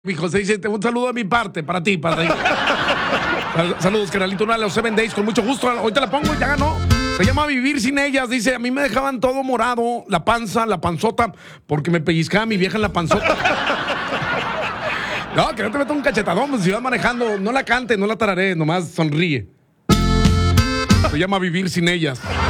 Mi José dice, un saludo de mi parte, para ti, para ti. Saludos, carnalito, una de los 7 Days, con mucho gusto. Ahorita la pongo, ya ganó. Se llama Vivir sin ellas. Dice, a mí me dejaban todo morado, la panza, la panzota, porque me pellizcaba mi vieja en la panzota. No, que no te metas un cachetadón, pues, si vas manejando, no la cantes, no la tararees, nomás sonríe. Se llama Vivir sin ellas.